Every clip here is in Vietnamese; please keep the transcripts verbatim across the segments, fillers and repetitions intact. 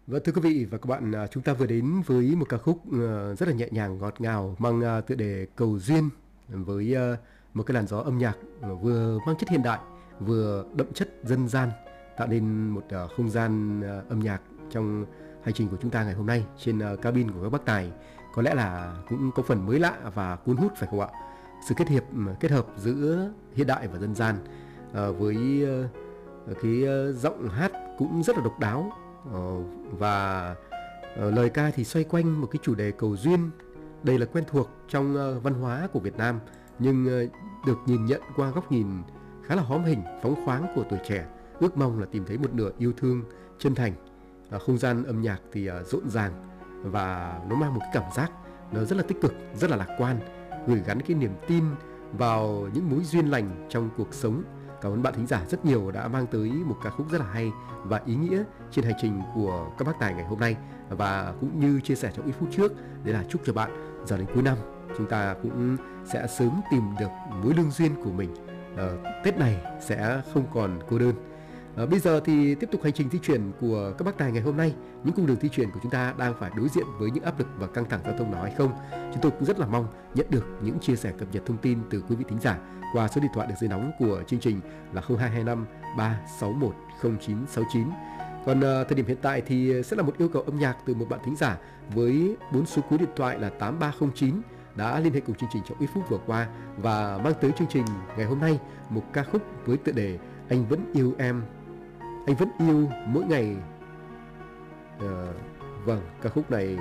Vâng, thưa quý vị và các bạn, à, chúng ta vừa đến với một ca khúc ờ, rất là nhẹ nhàng ngọt ngào mang à, tựa đề Cầu Duyên với à, một cái làn gió âm nhạc ờ, vừa mang chất hiện đại vừa đậm chất dân gian, tạo nên một à, không gian à, âm nhạc trong hành trình của chúng ta ngày hôm nay trên à, cabin của các bác tài. Có lẽ là cũng có phần mới lạ và cuốn hút phải không ạ? Sự kết hợp kết hợp giữa hiện đại và dân gian à, với à, cái à, giọng hát cũng rất là độc đáo. Ờ, và ờ, lời ca thì xoay quanh một cái chủ đề cầu duyên. Đây là quen thuộc trong ờ, văn hóa của Việt Nam, nhưng ờ, được nhìn nhận qua góc nhìn khá là hóm hình, phóng khoáng của tuổi trẻ, ước mong là tìm thấy một nửa yêu thương chân thành. Ờ, không gian âm nhạc thì ờ, rộn ràng và nó mang một cái cảm giác nó rất là tích cực, rất là lạc quan, gửi gắn cái niềm tin vào những mối duyên lành trong cuộc sống. Cảm ơn bạn thính giả rất nhiều đã mang tới một ca khúc rất là hay và ý nghĩa trên hành trình của các bác tài ngày hôm nay. Và cũng như chia sẻ trong ít phút trước, đấy là chúc cho bạn giờ đến cuối năm chúng ta cũng sẽ sớm tìm được mối lương duyên của mình. Ờ, Tết này sẽ không còn cô đơn. Ờ, bây giờ thì tiếp tục hành trình di chuyển của các bác tài ngày hôm nay. Những cung đường di chuyển của chúng ta đang phải đối diện với những áp lực và căng thẳng giao thông nào hay không? Chúng tôi cũng rất là mong nhận được những chia sẻ cập nhật thông tin từ quý vị thính giả qua số điện thoại đường dây nóng của chương trình là không hai hai năm ba sáu một không chín sáu chín. Còn uh, thời điểm hiện tại thì sẽ là một yêu cầu âm nhạc từ một bạn thính giả với bốn số cuối điện thoại là tám ba không chín đã liên hệ cùng chương trình trong ít phút vừa qua và mang tới chương trình ngày hôm nay một ca khúc với tựa đề Anh Vẫn Yêu Em, Anh Vẫn Yêu Mỗi Ngày. Uh, vâng, ca khúc này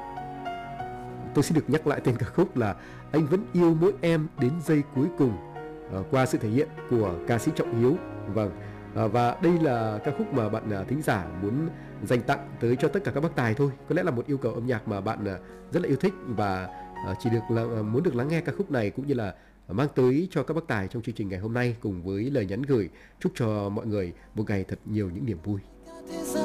tôi xin được nhắc lại tên ca khúc là Anh Vẫn Yêu Mỗi Em Đến Giây Cuối Cùng, uh, qua sự thể hiện của ca sĩ Trọng Hiếu. Vâng, À, và đây là ca khúc mà bạn à, thính giả muốn dành tặng tới cho tất cả các bác tài thôi. Có lẽ là một yêu cầu âm nhạc mà bạn à, rất là yêu thích và à, chỉ được là, à, muốn được lắng nghe ca khúc này cũng như là à, mang tới cho các bác tài trong chương trình ngày hôm nay cùng với lời nhắn gửi chúc cho mọi người một ngày thật nhiều những niềm vui.